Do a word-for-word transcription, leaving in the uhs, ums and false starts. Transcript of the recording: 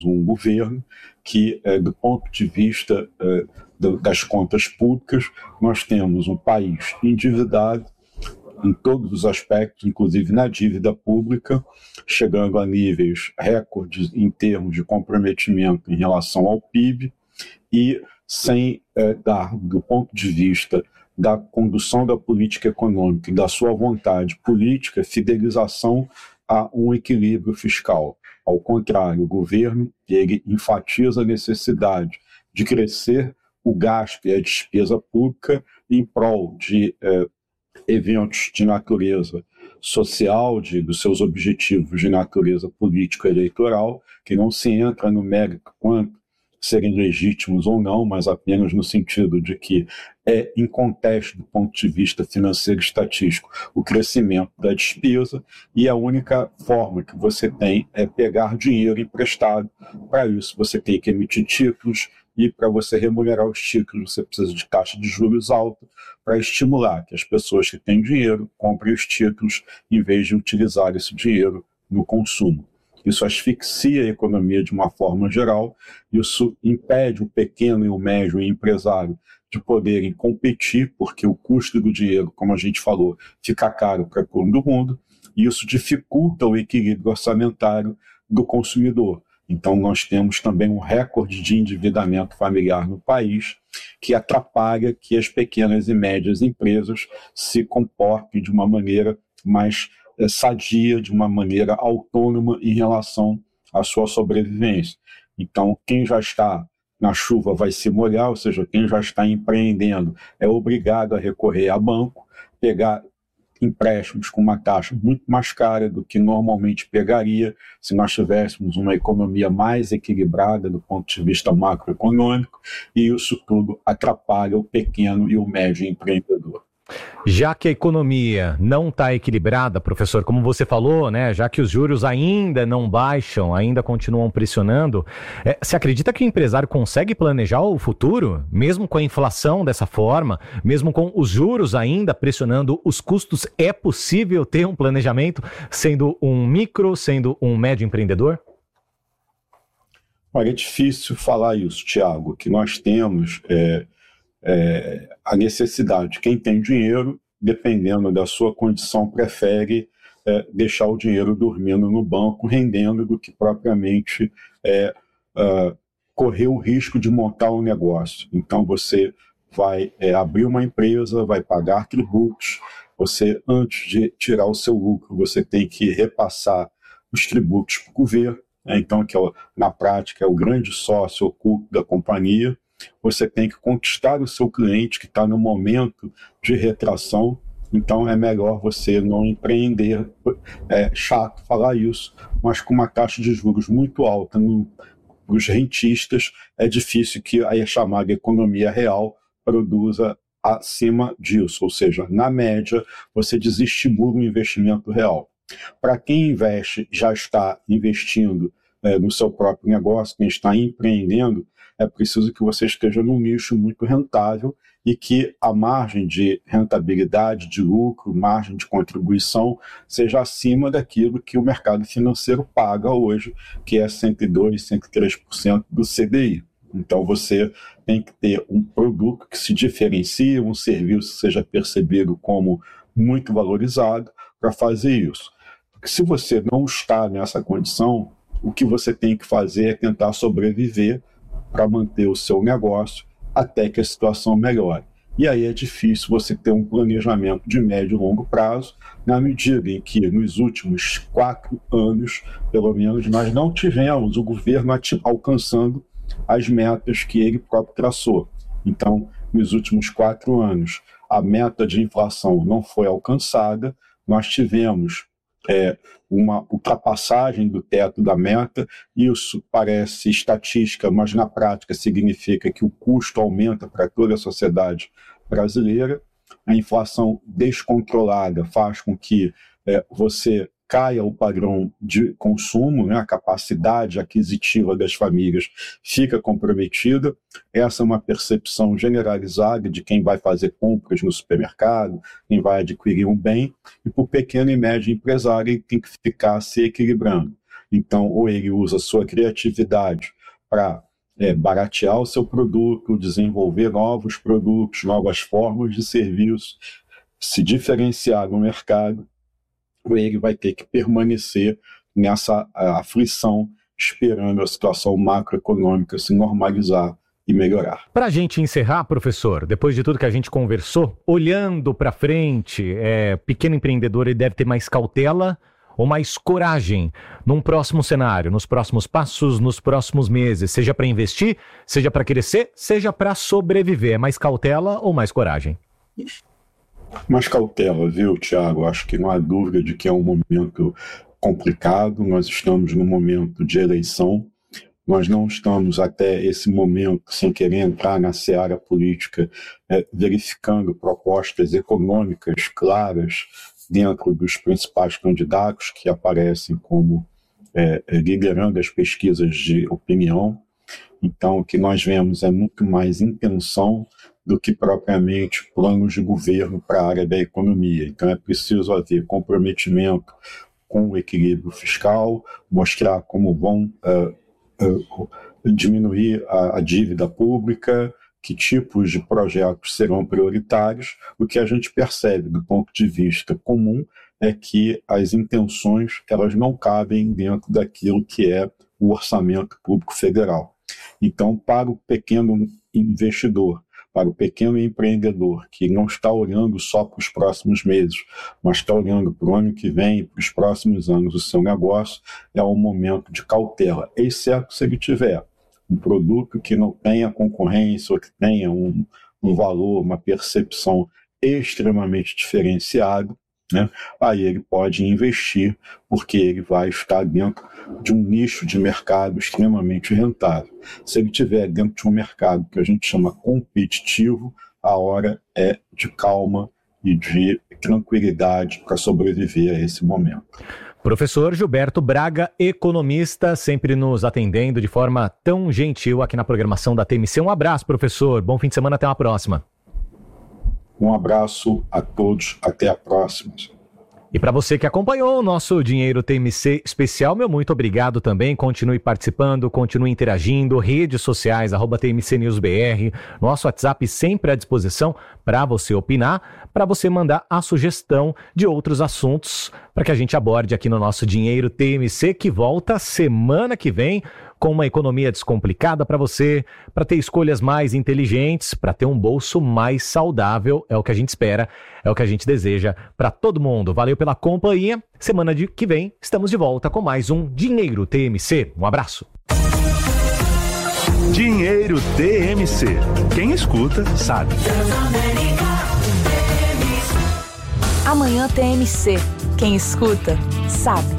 um governo que, é, do ponto de vista é, do, das contas públicas, nós temos um país endividado em todos os aspectos, inclusive na dívida pública, chegando a níveis recordes em termos de comprometimento em relação ao P I B, e sem é, dar, do ponto de vista da condução da política econômica e da sua vontade política, fidelização a um equilíbrio fiscal. Ao contrário, o governo ele enfatiza a necessidade de crescer o gasto e a despesa pública em prol de eh, eventos de natureza social, de, dos seus objetivos de natureza político-eleitoral, que não se entra no mérito quanto serem legítimos ou não, mas apenas no sentido de que é inconteste do ponto de vista financeiro e estatístico o crescimento da despesa, e a única forma que você tem é pegar dinheiro emprestado. Para isso você tem que emitir títulos, e para você remunerar os títulos você precisa de taxa de juros alta para estimular que as pessoas que têm dinheiro comprem os títulos em vez de utilizar esse dinheiro no consumo. Isso asfixia a economia de uma forma geral, isso impede o pequeno e o médio empresário de poderem competir, porque o custo do dinheiro, como a gente falou, fica caro para todo mundo, e isso dificulta o equilíbrio orçamentário do consumidor. Então nós temos também um recorde de endividamento familiar no país, que atrapalha que as pequenas e médias empresas se comportem de uma maneira mais sadia, de uma maneira autônoma em relação à sua sobrevivência. Então, quem já está na chuva vai se molhar, ou seja, quem já está empreendendo é obrigado a recorrer a banco, pegar empréstimos com uma taxa muito mais cara do que normalmente pegaria se nós tivéssemos uma economia mais equilibrada do ponto de vista macroeconômico, e isso tudo atrapalha o pequeno e o médio empreendedor. Já que a economia não está equilibrada, professor, como você falou, né, já que os juros ainda não baixam, ainda continuam pressionando, é, você acredita que o empresário consegue planejar o futuro, mesmo com a inflação dessa forma, mesmo com os juros ainda pressionando os custos? É possível ter um planejamento sendo um micro, sendo um médio empreendedor? Olha, é difícil falar isso, Tiago, que nós temos... É... É, a necessidade. Quem tem dinheiro, dependendo da sua condição, prefere é, deixar o dinheiro dormindo no banco, rendendo, do que propriamente é, é, correr o risco de montar um negócio. Então você vai é, abrir uma empresa, vai pagar tributos, você, antes de tirar o seu lucro, você tem que repassar os tributos para o governo, né? Então, que é, na prática é o grande sócio oculto da companhia. Você tem que conquistar o seu cliente que está no momento de retração, então é melhor você não empreender. É chato falar isso, mas com uma taxa de juros muito alta para os rentistas, é difícil que a chamada economia real produza acima disso, ou seja, na média, você desestimula o investimento real. Para quem investe, já está investindo é, no seu próprio negócio, quem está empreendendo, é preciso que você esteja num nicho muito rentável e que a margem de rentabilidade, de lucro, margem de contribuição seja acima daquilo que o mercado financeiro paga hoje, que é cento e dois, cento e três por cento do C D I. Então você tem que ter um produto que se diferencie, um serviço que seja percebido como muito valorizado para fazer isso. Porque se você não está nessa condição, o que você tem que fazer é tentar sobreviver para manter o seu negócio até que a situação melhore. E aí é difícil você ter um planejamento de médio e longo prazo, na medida em que nos últimos quatro anos, pelo menos, nós não tivemos o governo alcançando as metas que ele próprio traçou. Então, nos últimos quatro anos, a meta de inflação não foi alcançada, nós tivemos É, uma ultrapassagem do teto da meta. Isso parece estatística, mas na prática significa que o custo aumenta para toda a sociedade brasileira. A inflação descontrolada faz com que é, você caia o padrão de consumo, né? A capacidade aquisitiva das famílias fica comprometida. Essa é uma percepção generalizada de quem vai fazer compras no supermercado, quem vai adquirir um bem, e para o pequeno e médio empresário ele tem que ficar se equilibrando. Então, ou ele usa a sua criatividade para é, baratear o seu produto, desenvolver novos produtos, novas formas de serviço, se diferenciar no mercado, ou ele vai ter que permanecer nessa aflição, esperando a situação macroeconômica se normalizar e melhorar. Para a gente encerrar, professor, depois de tudo que a gente conversou, olhando para frente, é, pequeno empreendedor ele deve ter mais cautela ou mais coragem num próximo cenário, nos próximos passos, nos próximos meses, seja para investir, seja para crescer, seja para sobreviver. É mais cautela ou mais coragem? Mais cautela, viu, Tiago? Acho que não há dúvida de que é um momento complicado. Nós estamos num momento de eleição. Nós não estamos até esse momento, sem querer entrar na seara política, é, verificando propostas econômicas claras dentro dos principais candidatos que aparecem como é, liderando as pesquisas de opinião. Então, o que nós vemos é muito mais intenção do que propriamente planos de governo para a área da economia. Então, é preciso haver comprometimento com o equilíbrio fiscal, mostrar como vão uh, uh, diminuir a, a dívida pública, que tipos de projetos serão prioritários. O que a gente percebe do ponto de vista comum é que as intenções elas não cabem dentro daquilo que é o orçamento público federal. Então, para o pequeno investidor, para o pequeno empreendedor que não está olhando só para os próximos meses, mas está olhando para o ano que vem, para os próximos anos, o seu negócio, é um momento de cautela, exceto se ele tiver um produto que não tenha concorrência ou que tenha um, um valor, uma percepção extremamente diferenciado, né? Aí ele pode investir, porque ele vai estar dentro de um nicho de mercado extremamente rentável. Se ele estiver dentro de um mercado que a gente chama competitivo, a hora é de calma e de tranquilidade para sobreviver a esse momento. Professor Gilberto Braga, economista, sempre nos atendendo de forma tão gentil aqui na programação da T M C. Um abraço, professor. Bom fim de semana, até uma próxima. Um abraço a todos, até a próxima. E para você que acompanhou o nosso Dinheiro T M C especial, meu muito obrigado também. Continue participando, continue interagindo. Redes sociais, arroba T M C News B R. Nosso WhatsApp sempre à disposição para você opinar, para você mandar a sugestão de outros assuntos para que a gente aborde aqui no nosso Dinheiro T M C, que volta semana que vem com uma economia descomplicada para você, para ter escolhas mais inteligentes, para ter um bolso mais saudável. É o que a gente espera, é o que a gente deseja para todo mundo. Valeu pela companhia. Semana de que vem estamos de volta com mais um Dinheiro T M C. Um abraço. Dinheiro T M C. Quem escuta sabe. Amanhã T M C. Quem escuta sabe.